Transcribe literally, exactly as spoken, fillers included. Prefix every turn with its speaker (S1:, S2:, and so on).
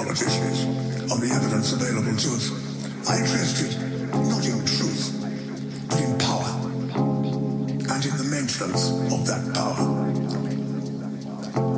S1: consciousnesses of the evidence available to us are interested not in truth, but in power, and in the maintenance of that power.